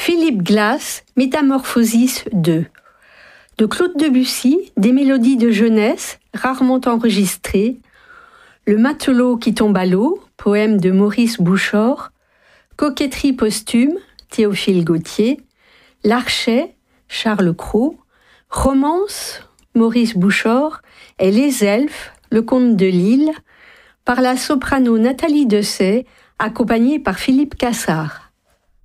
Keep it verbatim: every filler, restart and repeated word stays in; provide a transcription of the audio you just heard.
Philippe Glass, Métamorphosis deux. De Claude Debussy, des mélodies de jeunesse, rarement enregistrées. Le matelot qui tombe à l'eau, poème de Maurice Bouchard. Coquetterie posthume, Théophile Gautier. L'Archet, Charles Cros. Romance, Maurice Bouchard. Et Les Elfes, le Comte de Lille, par la soprano Nathalie Dessay, accompagnée par Philippe Cassard.